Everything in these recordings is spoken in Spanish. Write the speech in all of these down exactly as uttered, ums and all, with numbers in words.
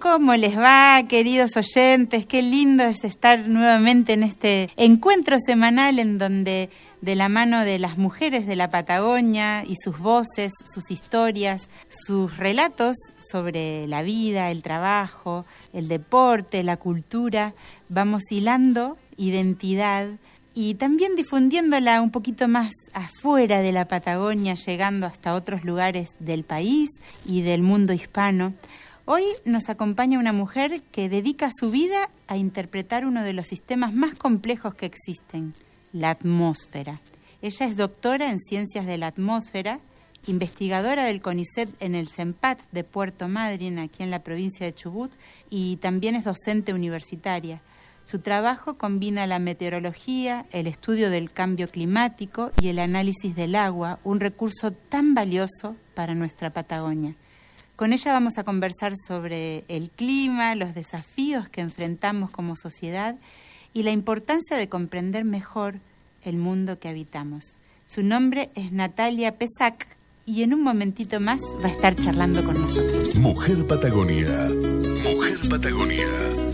¿Cómo les va, queridos oyentes? Qué lindo es estar nuevamente en este encuentro semanal en donde, de la mano de las mujeres de la Patagonia y sus voces, sus historias, sus relatos sobre la vida, el trabajo, el deporte, la cultura, vamos hilando identidad y también difundiéndola un poquito más afuera de la Patagonia, llegando hasta otros lugares del país y del mundo hispano. Hoy nos acompaña una mujer que dedica su vida a interpretar uno de los sistemas más complejos que existen, la atmósfera. Ella es doctora en Ciencias de la Atmósfera, investigadora del CONICET en el CEMPAT de Puerto Madryn, aquí en la provincia de Chubut, y también es docente universitaria. Su trabajo combina la meteorología, el estudio del cambio climático y el análisis del agua, un recurso tan valioso para nuestra Patagonia. Con ella vamos a conversar sobre el clima, los desafíos que enfrentamos como sociedad y la importancia de comprender mejor el mundo que habitamos. Su nombre es Natalia Pesac y en un momentito más va a estar charlando con nosotros. Mujer Patagonia. Mujer Patagonia.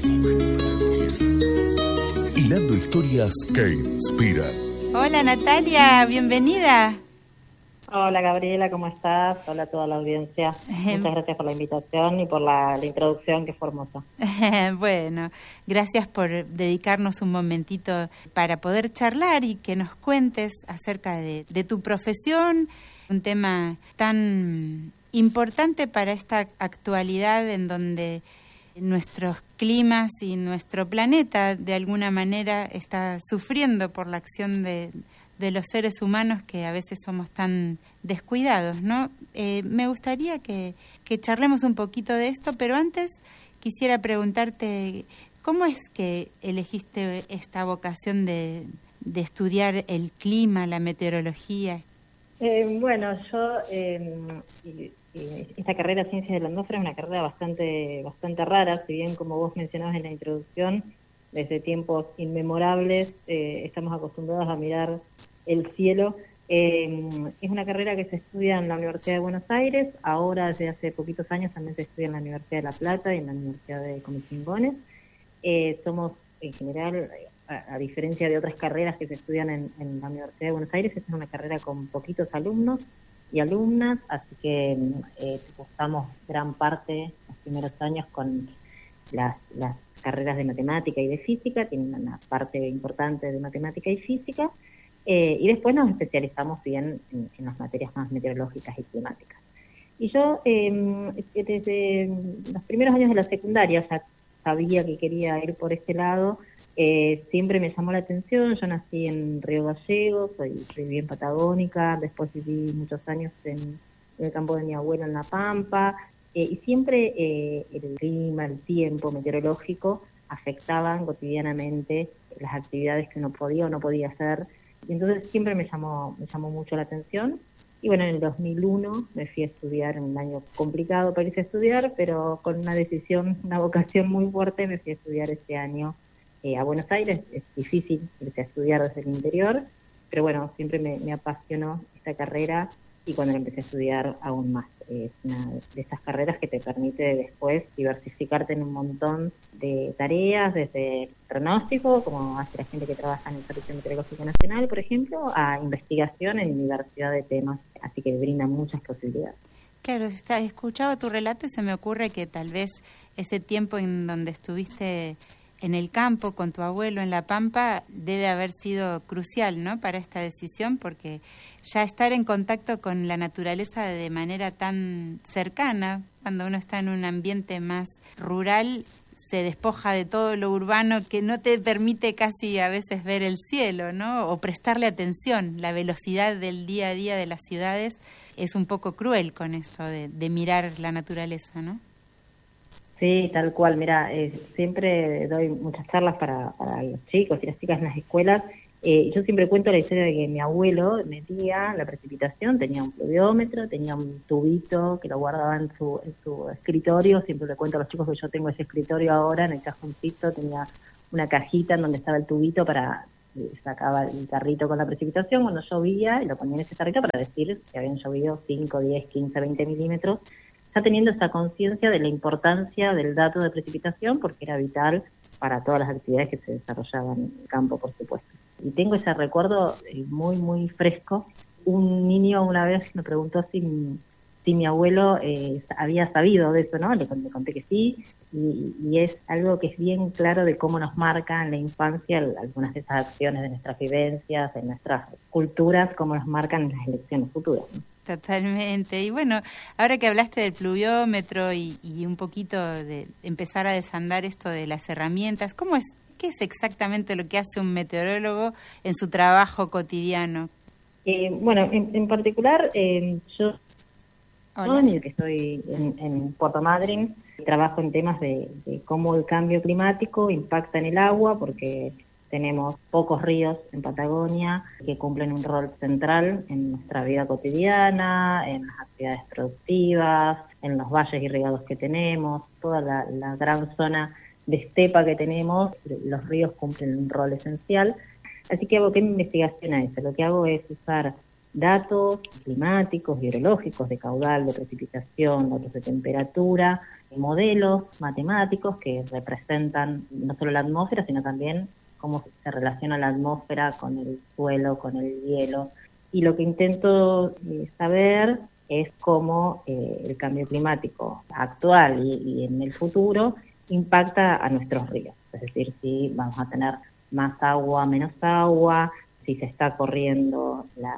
Hilando historias que inspiran. Hola Natalia, bienvenida. Hola Gabriela, ¿cómo estás? Hola a toda la audiencia. Muchas gracias por la invitación y por la, la introducción, que fue hermosa. Bueno, gracias por dedicarnos un momentito para poder charlar y que nos cuentes acerca de, de tu profesión, un tema tan importante para esta actualidad en donde nuestros climas y nuestro planeta de alguna manera está sufriendo por la acción de de los seres humanos que a veces somos tan descuidados, ¿no? Eh, me gustaría que, que charlemos un poquito de esto, pero antes quisiera preguntarte, ¿cómo es que elegiste esta vocación de, de estudiar el clima, la meteorología? Eh, bueno, yo, eh, esta carrera Ciencias de la Atmósfera es una carrera bastante, bastante rara, si bien como vos mencionabas en la introducción, desde tiempos inmemorables eh, estamos acostumbrados a mirar el cielo. Eh, es una carrera que se estudia en la Universidad de Buenos Aires, ahora desde hace poquitos años también se estudia en la Universidad de La Plata y en la Universidad de Comisiongones. Eh, somos, en general, a, a diferencia de otras carreras que se estudian en, en la Universidad de Buenos Aires, esta es una carrera con poquitos alumnos y alumnas, así que eh, estamos gran parte, los primeros años, con las, las carreras de matemática y de física, tienen una parte importante de matemática y física, eh, y después nos especializamos bien en, en las materias más meteorológicas y climáticas. Y yo eh, desde los primeros años de la secundaria ya sabía que quería ir por este lado, eh, siempre me llamó la atención. Yo nací en Río Gallegos, soy, soy bien patagónica, después viví muchos años en, en el campo de mi abuelo en La Pampa, Eh, y siempre eh, el clima, el tiempo meteorológico afectaban cotidianamente las actividades que uno podía o no podía hacer. Y entonces siempre me llamó, me llamó mucho la atención. Y bueno, en el dos mil uno me fui a estudiar, en un año complicado para irse a estudiar, pero con una decisión, una vocación muy fuerte, me fui a estudiar este año eh, a Buenos Aires. Es difícil irse a estudiar desde el interior, pero bueno, siempre me, me apasionó esta carrera. Y cuando empecé a estudiar aún más, es una de esas carreras que te permite después diversificarte en un montón de tareas, desde pronóstico, como hace la gente que trabaja en el Servicio Meteorológico Nacional, por ejemplo, a investigación en diversidad de temas, así que brinda muchas posibilidades. Claro, escuchaba tu relato y se me ocurre que tal vez ese tiempo en donde estuviste en el campo con tu abuelo en La Pampa debe haber sido crucial, ¿no?, para esta decisión, porque ya estar en contacto con la naturaleza de manera tan cercana, cuando uno está en un ambiente más rural, se despoja de todo lo urbano que no te permite casi a veces ver el cielo, ¿no?, o prestarle atención. La velocidad del día a día de las ciudades es un poco cruel con esto de, de mirar la naturaleza, ¿no? Sí, tal cual. Mira, eh, siempre doy muchas charlas para, para los chicos y las chicas en las escuelas. Eh, yo siempre cuento la historia de que mi abuelo medía la precipitación, tenía un pluviómetro, tenía un tubito que lo guardaba en su, en su escritorio. Siempre le cuento a los chicos que yo tengo ese escritorio ahora, en el cajoncito tenía una cajita en donde estaba el tubito para... sacaba el tarrito con la precipitación cuando llovía y lo ponía en ese tarrito para decir que habían llovido cinco, diez, quince, veinte milímetros. ya teniendo esa conciencia de la importancia del dato de precipitación, porque era vital para todas las actividades que se desarrollaban en el campo, por supuesto. Y tengo ese recuerdo muy, muy fresco. Un niño una vez me preguntó si mi, si mi abuelo eh, había sabido de eso, ¿no? Le, le conté que sí, y, y es algo que es bien claro de cómo nos marca en la infancia algunas de esas acciones de nuestras vivencias, de nuestras culturas, cómo nos marcan en las elecciones futuras, ¿no? Totalmente. Y bueno, ahora que hablaste del pluviómetro y, y un poquito de empezar a desandar esto de las herramientas, ¿cómo es, qué es exactamente lo que hace un meteorólogo en su trabajo cotidiano? Eh, bueno, en, en particular, eh, yo, Hola. que estoy en, en Puerto Madryn, trabajo en temas de, de cómo el cambio climático impacta en el agua, porque tenemos pocos ríos en Patagonia que cumplen un rol central en nuestra vida cotidiana, en las actividades productivas, en los valles irrigados que tenemos, toda la, la gran zona de estepa que tenemos, los ríos cumplen un rol esencial. Así que aboqué mi investigación a eso. Lo que hago es usar datos climáticos, hidrológicos, de caudal, de precipitación, datos de temperatura, modelos matemáticos que representan no solo la atmósfera, sino también cómo se relaciona la atmósfera con el suelo, con el hielo. Y lo que intento eh, saber es cómo eh, el cambio climático actual y, y en el futuro impacta a nuestros ríos. Es decir, si vamos a tener más agua, menos agua, si se está corriendo, la,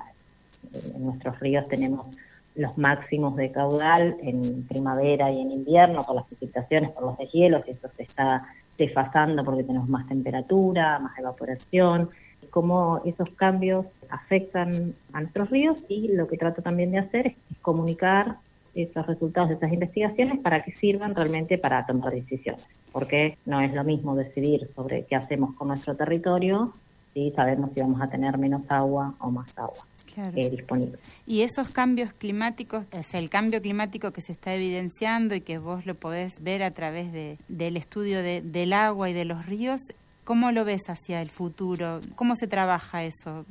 en nuestros ríos tenemos los máximos de caudal en primavera y en invierno por las precipitaciones, por los deshielos, y eso se está desfasando porque tenemos más temperatura, más evaporación, cómo esos cambios afectan a nuestros ríos, y lo que trato también de hacer es comunicar esos resultados de esas investigaciones para que sirvan realmente para tomar decisiones, porque no es lo mismo decidir sobre qué hacemos con nuestro territorio si sabemos si vamos a tener menos agua o más agua. Claro. Eh, disponible. Y esos cambios climáticos, o sea, el cambio climático que se está evidenciando y que vos lo podés ver a través de, del estudio de, del agua y de los ríos, ¿cómo lo ves hacia el futuro? ¿Cómo se trabaja eso?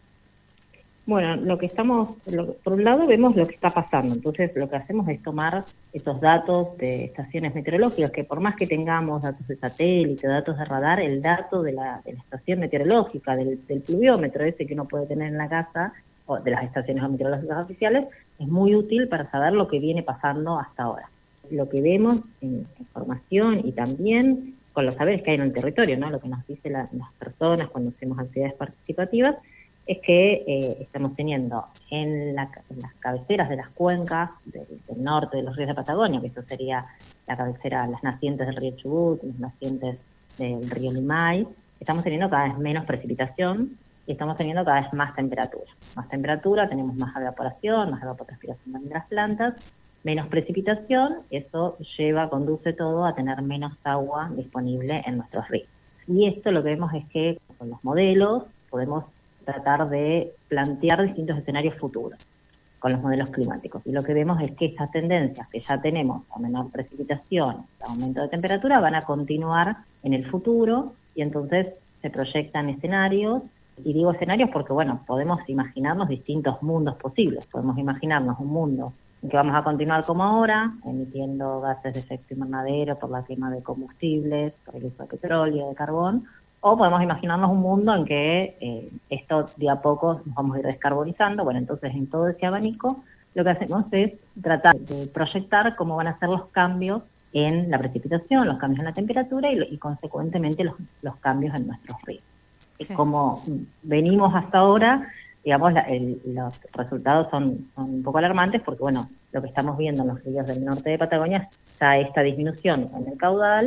Bueno, lo que estamos, lo, por un lado vemos lo que está pasando, entonces lo que hacemos es tomar esos datos de estaciones meteorológicas, que por más que tengamos datos de satélite, datos de radar, el dato de la, de la estación meteorológica, del, del pluviómetro ese que uno puede tener en la casa, o de las estaciones meteorológicas oficiales, es muy útil para saber lo que viene pasando hasta ahora. Lo que vemos en información y también con los saberes que hay en el territorio, ¿no? Lo que nos dicen la, las personas cuando hacemos actividades participativas, es que eh, estamos teniendo en, la, en las cabeceras de las cuencas del, del norte de los ríos de Patagonia, que eso sería la cabecera, las nacientes del río Chubut, las nacientes del río Limay, estamos teniendo cada vez menos precipitación y estamos teniendo cada vez más temperatura. Más temperatura, tenemos más evaporación, más evapotranspiración de las plantas, menos precipitación, eso lleva, conduce todo a tener menos agua disponible en nuestros ríos. Y esto lo que vemos es que con los modelos podemos tratar de plantear distintos escenarios futuros con los modelos climáticos. Y lo que vemos es que estas tendencias que ya tenemos, a menor precipitación, aumento de temperatura, van a continuar en el futuro, y entonces se proyectan escenarios. Y digo escenarios porque, bueno, podemos imaginarnos distintos mundos posibles. Podemos imaginarnos un mundo en que vamos a continuar como ahora, emitiendo gases de efecto invernadero por la quema de combustibles, por el uso de petróleo, de carbón, o podemos imaginarnos un mundo en que eh, esto de a poco nos vamos a ir descarbonizando. Bueno, entonces en todo ese abanico lo que hacemos es tratar de proyectar cómo van a ser los cambios en la precipitación, los cambios en la temperatura y, y consecuentemente los, los cambios en nuestros ríos. Sí. Como venimos hasta ahora, digamos, la, el, los resultados son, son un poco alarmantes porque, bueno, lo que estamos viendo en los ríos del norte de Patagonia está esta disminución en el caudal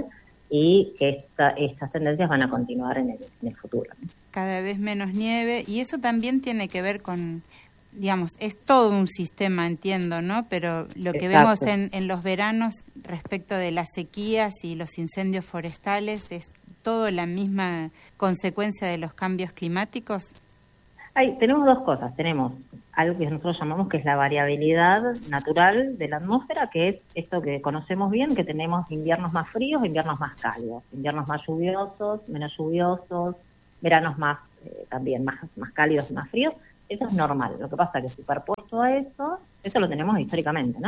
y esta, estas tendencias van a continuar en el, en el futuro, ¿no? Cada vez menos nieve, y eso también tiene que ver con, digamos, es todo un sistema, entiendo, ¿no? Pero lo que Exacto. vemos en, en los veranos respecto de las sequías y los incendios forestales es todo la misma consecuencia de los cambios climáticos. Hay, tenemos dos cosas. Tenemos algo que nosotros llamamos que es la variabilidad natural de la atmósfera, que es esto que conocemos bien, que tenemos inviernos más fríos, inviernos más cálidos, inviernos más lluviosos, menos lluviosos, veranos más eh, también más, más cálidos y más fríos. Eso es normal. Lo que pasa es que superpuesto a eso, eso lo tenemos históricamente, ¿no?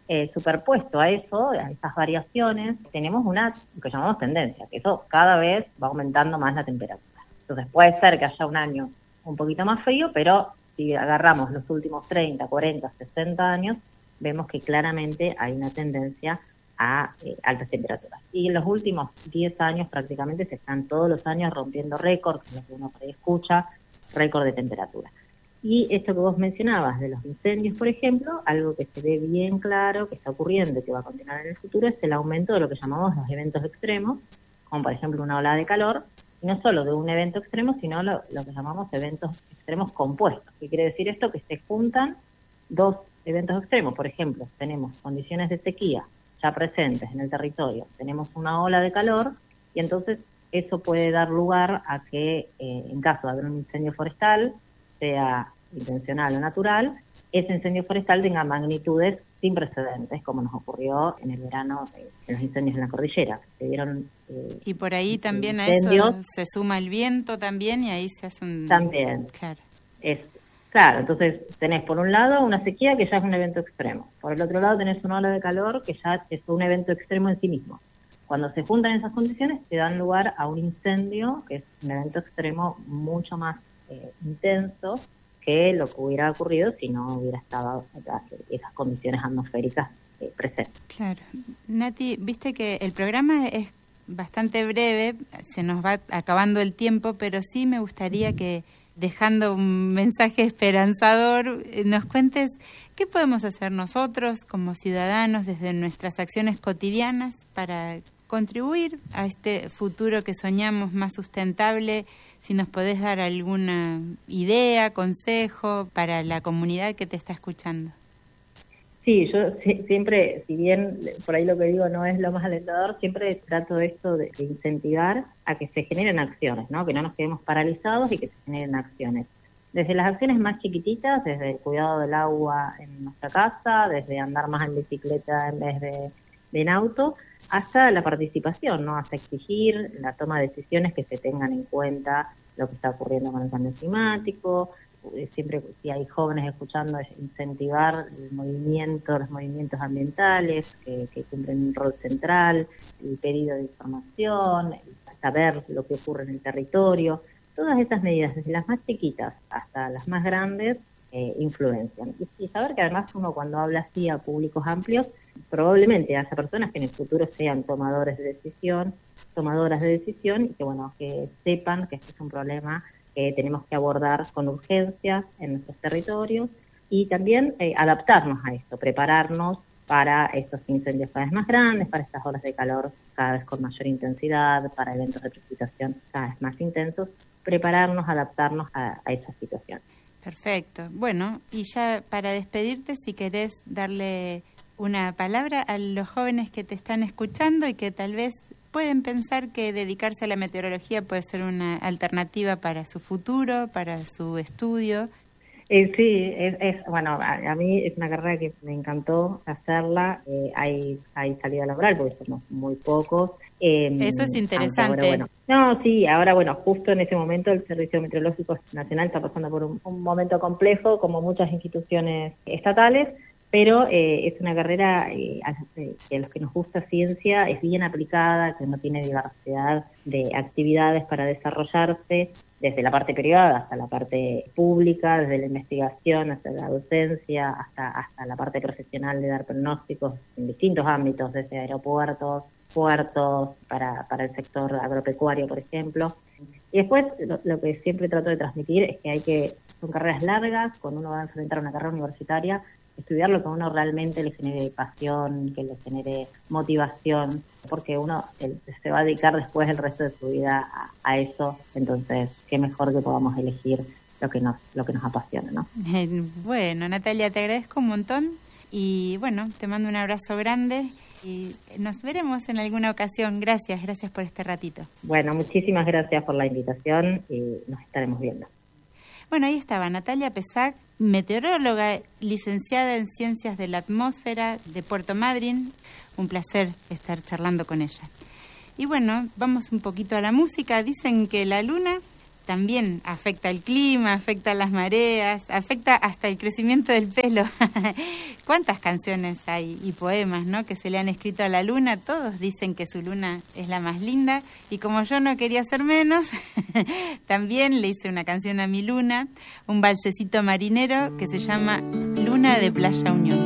eh, superpuesto a eso, a esas variaciones, tenemos una que llamamos tendencia, que eso cada vez va aumentando más la temperatura. Entonces puede ser que haya un año un poquito más frío, pero si agarramos los últimos treinta, cuarenta, sesenta años, vemos que claramente hay una tendencia a eh, altas temperaturas. Y en los últimos diez años prácticamente se están todos los años rompiendo récords, lo que uno por ahí escucha, récord de temperatura. Y esto que vos mencionabas de los incendios, por ejemplo, algo que se ve bien claro que está ocurriendo y que va a continuar en el futuro es el aumento de lo que llamamos los eventos extremos, como por ejemplo una ola de calor, y no solo de un evento extremo, sino lo, lo que llamamos eventos extremos compuestos. ¿Qué quiere decir esto? Que se juntan dos eventos extremos. Por ejemplo, tenemos condiciones de sequía ya presentes en el territorio, tenemos una ola de calor, y entonces eso puede dar lugar a que, eh, en caso de haber un incendio forestal, sea intencional o natural, ese incendio forestal tenga magnitudes sin precedentes, como nos ocurrió en el verano eh, en los incendios en la cordillera. Se dieron, eh, y por ahí también incendios. A eso se suma el viento también, y ahí se hace un... También. Claro. Es, claro, entonces tenés por un lado una sequía que ya es un evento extremo. Por el otro lado tenés una ola de calor que ya es un evento extremo en sí mismo. Cuando se juntan esas condiciones, te dan lugar a un incendio, que es un evento extremo mucho más eh, intenso que lo que hubiera ocurrido si no hubiera estado esas condiciones atmosféricas eh, presentes. Claro. Nati, viste que el programa es bastante breve, se nos va acabando el tiempo, pero sí me gustaría que, dejando un mensaje esperanzador, nos cuentes qué podemos hacer nosotros como ciudadanos desde nuestras acciones cotidianas para contribuir a este futuro que soñamos más sustentable. Si nos podés dar alguna idea, consejo para la comunidad que te está escuchando. Sí, yo si, siempre, si bien por ahí lo que digo no es lo más alentador, siempre trato esto de, de incentivar a que se generen acciones, ¿no? Que no nos quedemos paralizados y que se generen acciones. Desde las acciones más chiquititas, desde el cuidado del agua en nuestra casa, desde andar más en bicicleta en vez de, de en auto, hasta la participación, ¿no? Hasta exigir la toma de decisiones que se tengan en cuenta lo que está ocurriendo con el cambio climático. Siempre, si hay jóvenes escuchando, es incentivar el movimiento, los movimientos ambientales que, que cumplen un rol central, el pedido de información, saber lo que ocurre en el territorio. Todas estas medidas, desde las más chiquitas hasta las más grandes, eh, influencian. Y, y saber que además uno cuando habla así a públicos amplios, probablemente haya personas que en el futuro sean tomadores de decisión, tomadoras de decisión, y que bueno, que sepan que este es un problema que tenemos que abordar con urgencia en nuestros territorios, y también eh, adaptarnos a esto, prepararnos para estos incendios cada vez más grandes, para estas olas de calor cada vez con mayor intensidad, para eventos de precipitación cada vez más intensos, prepararnos, adaptarnos a, a esa situación. Perfecto. Bueno, y ya para despedirte, si querés darle una palabra a los jóvenes que te están escuchando y que tal vez pueden pensar que dedicarse a la meteorología puede ser una alternativa para su futuro, para su estudio. Eh, sí, es, es bueno, a, a mí es una carrera que me encantó hacerla. Eh, hay hay salida laboral porque somos muy pocos. Eh, Eso es interesante. Ahora, bueno, no, sí, ahora bueno, justo en ese momento el Servicio Meteorológico Nacional está pasando por un, un momento complejo, como muchas instituciones estatales. Pero eh, es una carrera eh, que a los que nos gusta ciencia es bien aplicada, que no tiene diversidad de actividades para desarrollarse, desde la parte privada hasta la parte pública, desde la investigación hasta la docencia, hasta hasta la parte profesional de dar pronósticos en distintos ámbitos, desde aeropuertos, puertos, para, para el sector agropecuario, por ejemplo. Y después lo, lo que siempre trato de transmitir es que hay que, son carreras largas, cuando uno va a enfrentar una carrera universitaria, estudiar lo que a uno realmente le genere pasión, que le genere motivación, porque uno el, se va a dedicar después el resto de su vida a, a eso. Entonces, qué mejor que podamos elegir lo que nos lo que nos apasiona, ¿no? Bueno, Natalia, te agradezco un montón y bueno, te mando un abrazo grande y nos veremos en alguna ocasión. Gracias, gracias por este ratito. Bueno, muchísimas gracias por la invitación y nos estaremos viendo. Bueno, ahí estaba Natalia Pesac, meteoróloga, licenciada en Ciencias de la Atmósfera de Puerto Madryn. Un placer estar charlando con ella. Y bueno, vamos un poquito a la música. Dicen que la luna también afecta el clima, afecta las mareas, afecta hasta el crecimiento del pelo. ¿Cuántas canciones hay y poemas, ¿no?, que se le han escrito a la luna? Todos dicen que su luna es la más linda, y como yo no quería ser menos, también le hice una canción a mi luna, un valsecito marinero que se llama Luna de Playa Unión.